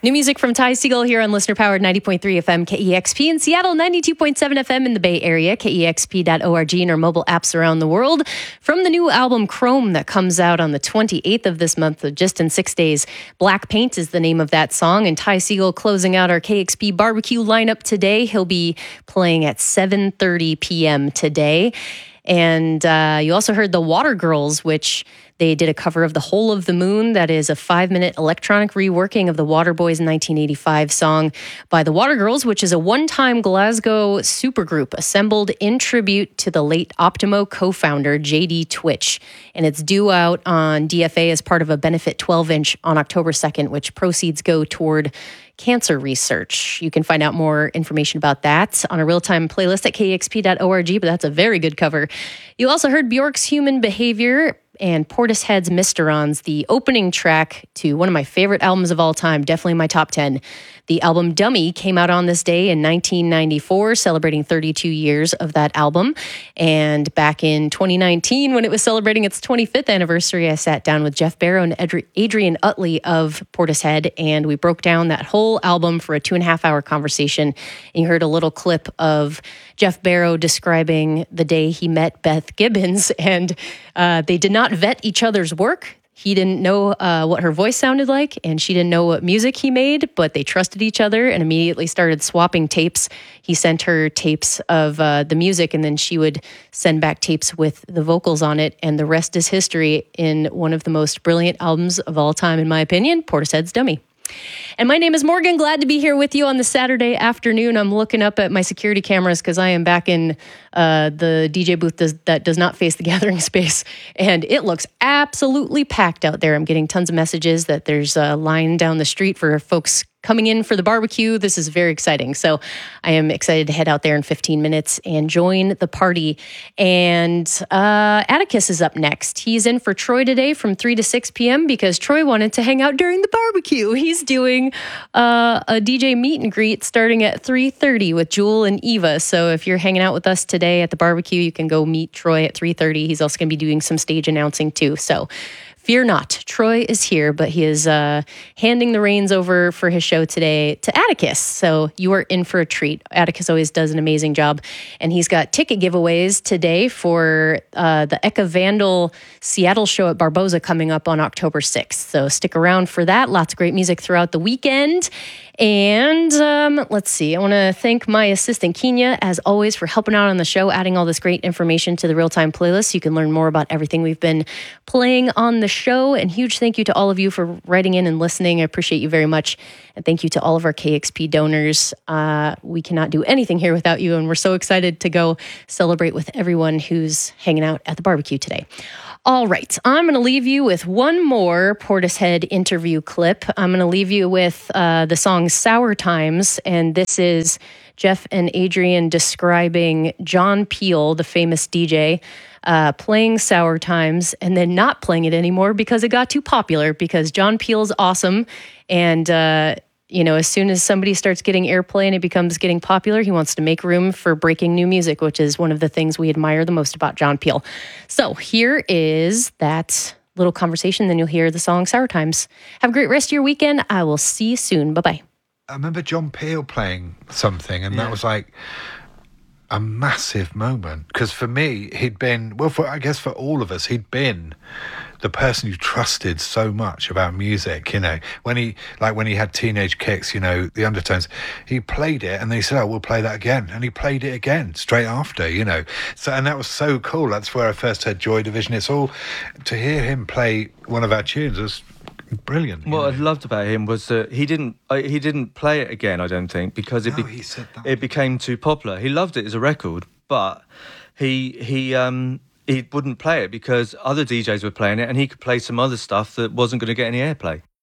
New music from Ty Segall here on listener-powered 90.3 FM KEXP in Seattle, 92.7 FM in the Bay Area, KEXP.org, and our mobile apps around the world. From the new album Chrome that comes out on the 28th of this month, just in 6 days. Black Paint is the name of that song, and Ty Segall closing out our KEXP barbecue lineup today. He'll be playing at 7:30 p.m. today. And you also heard the Water Girls, which they did a cover of The Hole of the Moon. That is a 5-minute electronic reworking of the Waterboys 1985 song by the Water Girls, which is a one-time Glasgow supergroup assembled in tribute to the late Optimo co-founder JD Twitch. And it's due out on DFA as part of a benefit 12-inch on October 2nd, which proceeds go toward cancer research. You can find out more information about that on a real-time playlist at kexp.org, but that's a very good cover. You also heard Bjork's Human Behavior and Portishead's Mysterons, the opening track to one of my favorite albums of all time, definitely my top 10. The album Dummy came out on this day in 1994, celebrating 32 years of that album. And back in 2019, when it was celebrating its 25th anniversary, I sat down with Jeff Barrow and Adrian Utley of Portishead, and we broke down that whole album for a 2.5-hour conversation. And you heard a little clip of Jeff Barrow describing the day he met Beth Gibbons, and they did not vet each other's work. He didn't know what her voice sounded like, and she didn't know what music he made, but they trusted each other and immediately started swapping tapes. He sent her tapes of the music, and then she would send back tapes with the vocals on it, and the rest is history in one of the most brilliant albums of all time, in my opinion, Portishead's Dummy. And my name is Morgan. Glad to be here with you on the Saturday afternoon. I'm looking up at my security cameras because I am back in the DJ booth that does not face the gathering space. And it looks absolutely packed out there. I'm getting tons of messages that there's a line down the street for folks coming in for the barbecue. This is very exciting. So I am excited to head out there in 15 minutes and join the party. And Atticus is up next. He's in for Troy today from 3 to 6 p.m. because Troy wanted to hang out during the barbecue. He's doing a DJ meet and greet starting at 3:30 with Jewel and Eva. So if you're hanging out with us today at the barbecue, you can go meet Troy at 3:30. He's also going to be doing some stage announcing too. So fear not, Troy is here, but he is handing the reins over for his show today to Atticus. So you are in for a treat. Atticus always does an amazing job. And he's got ticket giveaways today for the Eka Vandal Seattle show at Barboza coming up on October 6th. So stick around for that. Lots of great music throughout the weekend. And let's see, I want to thank my assistant, Kenya, as always, for helping out on the show, adding all this great information to the real-time playlist. You can learn more about everything we've been playing on the show. And huge thank you to all of you for writing in and listening. I appreciate you very much. And thank you to all of our KEXP donors. We cannot do anything here without you. And we're so excited to go celebrate with everyone who's hanging out at the barbecue today. All right, I'm going to leave you with one more Portishead interview clip. I'm going to leave you with the song Sour Times, and this is Jeff and Adrian describing John Peel, the famous DJ, playing Sour Times and then not playing it anymore because it got too popular, because John Peel's awesome, and as soon as somebody starts getting airplay and it becomes getting popular, he wants to make room for breaking new music, which is one of the things we admire the most about John Peel. So here is that little conversation, then you'll hear the song Sour Times. Have a great rest of your weekend. I will see you soon. Bye-bye. I remember John Peel playing something, and that was like a massive moment. Because for me, he'd been, I guess for all of us, he'd been the person you trusted so much about music, when he had Teenage Kicks, the Undertones, he played it and they said, oh, we'll play that again. And he played it again straight after, So, and that was so cool. That's where I first heard Joy Division. It's all, to hear him play one of our tunes was brilliant. What I loved about him was that he didn't play it again, I don't think, because he said that. It became too popular. He loved it as a record, but he wouldn't play it because other DJs were playing it and he could play some other stuff that wasn't going to get any airplay.